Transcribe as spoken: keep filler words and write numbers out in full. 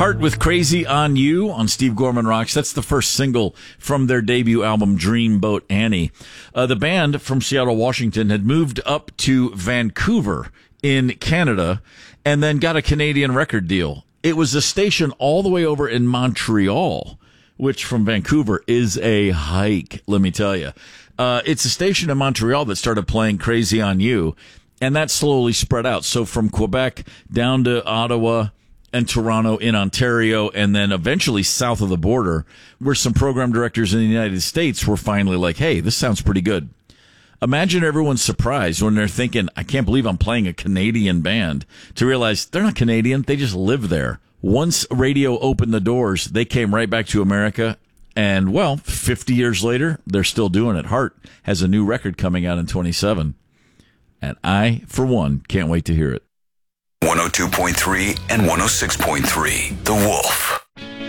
Heart with Crazy on You on Steve Gorman Rocks. That's the first single from their debut album, Dreamboat Annie. Uh, the band from Seattle, Washington had moved up to Vancouver in Canada and then got a Canadian record deal. It was a station all the way over in Montreal, which from Vancouver is a hike, let me tell you. Uh, it's a station in Montreal that started playing Crazy on You, and that slowly spread out. So from Quebec down to Ottawa and Toronto in Ontario, and then eventually south of the border, where some program directors in the United States were finally like, hey, this sounds pretty good. Imagine everyone's surprise when they're thinking, I can't believe I'm playing a Canadian band, to realize they're not Canadian, they just live there. Once radio opened the doors, they came right back to America, and, well, fifty years later, they're still doing it. Heart has a new record coming out in twenty-seven, and I, for one, can't wait to hear it. one oh two point three and one oh six point three, The Wolf.